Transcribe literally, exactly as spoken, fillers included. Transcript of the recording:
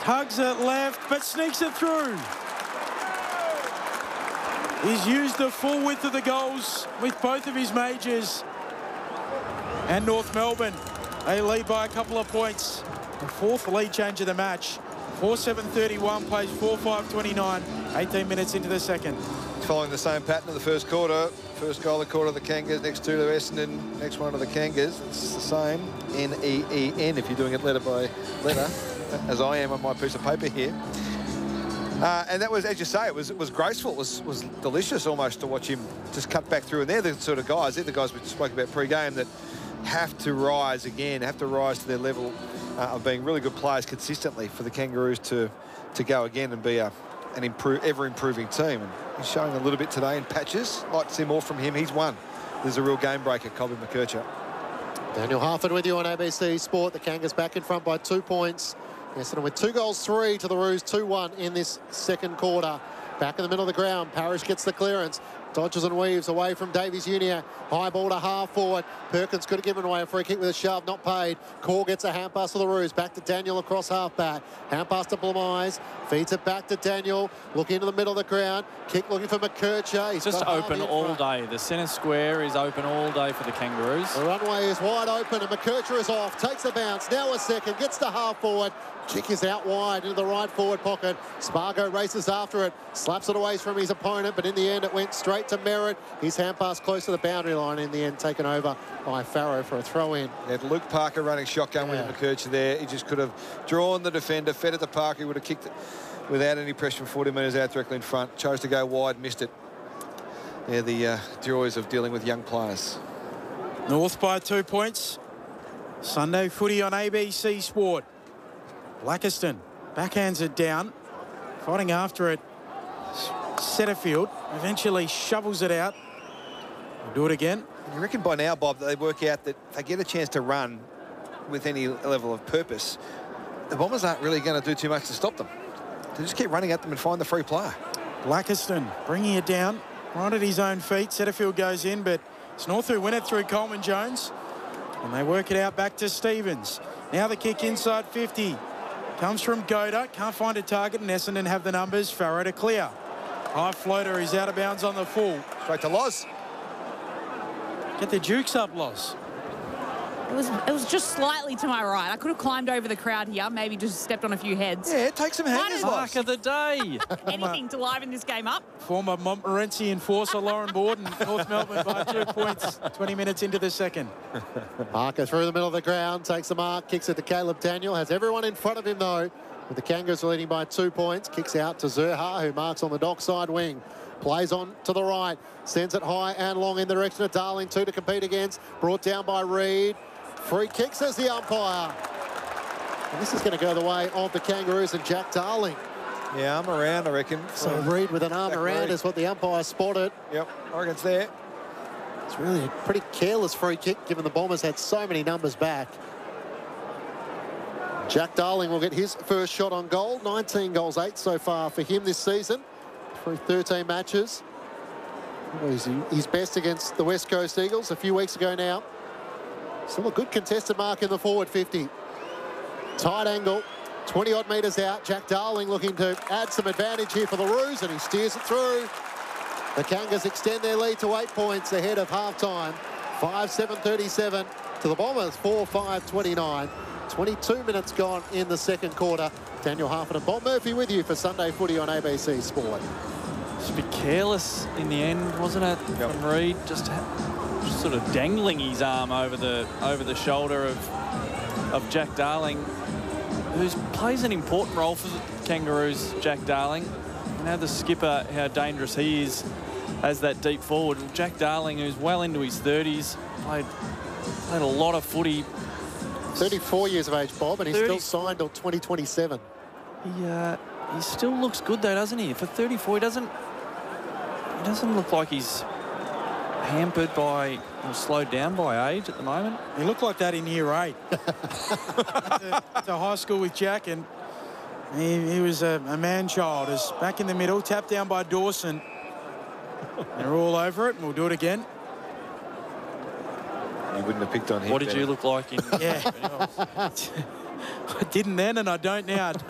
Tugs it left, but sneaks it through. He's used the full width of the goals with both of his majors. And North Melbourne, they lead by a couple of points. The fourth lead change of the match. four seven thirty-one, plays four five twenty-nine, eighteen minutes into the second. It's following the same pattern of the first quarter. First goal of the quarter of the Kangas, next two to Essendon, next one of the Kangas. It's the same, N E E N, if you're doing it letter by letter, as I am on my piece of paper here. Uh, and that was, as you say, it was it was graceful. It was, was delicious almost to watch him just cut back through. And they're the sort of guys, they're the guys we spoke about pre-game that have to rise again, have to rise to their level uh, of being really good players consistently for the Kangaroos to, to go again and be a, an improve, ever-improving team. And he's showing a little bit today in patches. Like to see more from him. He's won. There's a real game breaker, Colby McKercher. Daniel Harford with you on A B C Sport. The Kangas back in front by two points. Essendon with two goals, three to the Roos, two one in this second quarter. Back in the middle of the ground, Parrish gets the clearance. Dodges and weaves away from Davies Junior High ball to half forward. Perkins could have given away a free kick with a shove, not paid. Core gets a hand pass to the Roos. Back to Daniel across half back. Hand pass to Blamise. Feeds it back to Daniel. Look into the middle of the ground. Kick looking for McKercher. He's just open all day. The centre square is open all day for the Kangaroos. The runway is wide open and McKercher is off. Takes the bounce. Now a second. Gets to half forward. Kick is out wide into the right forward pocket. Spargo races after it. Slaps it away from his opponent, but in the end it went straight to Merritt. His hand pass close to the boundary line, in the end taken over by Farrow for a throw in. He had Luke Parker running shotgun yeah. with McKercher there. He just could have drawn the defender, fed it to Parker. He would have kicked it without any pressure from forty metres out directly in front. Chose to go wide, missed it. Yeah, the uh, joys of dealing with young players. North by two points. Sunday footy on A B C Sport. Blackiston backhands it down, fighting after it. Setterfield eventually shovels it out. We'll do it again. You reckon by now, Bob, that they work out that if they get a chance to run with any level of purpose, the Bombers aren't really going to do too much to stop them. They just keep running at them and find the free player. Blackiston bringing it down, right at his own feet. Setterfield goes in, but it's North who win it through Coleman Jones. And they work it out back to Stevens. Now the kick inside fifty. Comes from Goda, can't find a target, and Essendon have the numbers. Farrow to clear. High floater, he's out of bounds on the full. Straight to Loz. Get the Dukes up, Loz. It was, it was just slightly to my right. I could have climbed over the crowd here, maybe just stepped on a few heads. Yeah, take some hangers, Loz. Mark of the day. Anything to liven this game up. Former Montmorency enforcer Lauren Borden, North Melbourne by two points, twenty minutes into the second. Parker through the middle of the ground, takes the mark, kicks it to Caleb Daniel. Has everyone in front of him, though, with the Kangaroos leading by two points. Kicks out to Zurha, who marks on the dockside wing. Plays on to the right, sends it high and long in the direction of Darling, two to compete against. Brought down by Reid. Free kick, says the umpire. And this is going to go the way of the Kangaroos and Jack Darling. Yeah, arm around, I reckon. So Reid with an arm Jack around Reid. is what the umpire spotted. Yep, I reckon it's there. It's really a pretty careless free kick, given the Bombers had so many numbers back. Jack Darling will get his first shot on goal. nineteen goals, eight so far for him this season through thirteen matches. He's his best against the West Coast Eagles a few weeks ago now. Still a good contested mark in the forward fifty. Tight angle, twenty odd metres out. Jack Darling looking to add some advantage here for the Roos, and he steers it through. The Kangas extend their lead to eight points ahead of half-time. five seven thirty-seven to the Bombers, four five twenty-nine. twenty-two minutes gone in the second quarter. Daniel Harford and Bob Murphy with you for Sunday Footy on A B C Sport. Just a bit careless in the end, wasn't it, yep. from Reid? Just, just sort of dangling his arm over the over the shoulder of of Jack Darling, who plays an important role for the Kangaroos. Jack Darling, you know, the skipper, how dangerous he is as that deep forward. Jack Darling, who's well into his thirties, played played a lot of footy. thirty-four years of age, Bob, and he's thirty still signed till twenty twenty-seven. He uh, he still looks good though, doesn't he? For thirty-four, he doesn't he doesn't look like he's hampered by or slowed down by age at the moment. He looked like that in year eight. to, to high school with Jack, and he, he was a, a man-child. Is back in the middle, tapped down by Dawson. They're all over it, and we'll do it again. You wouldn't have picked on him. What did better. you look like in? Yeah. I didn't then, and I don't now.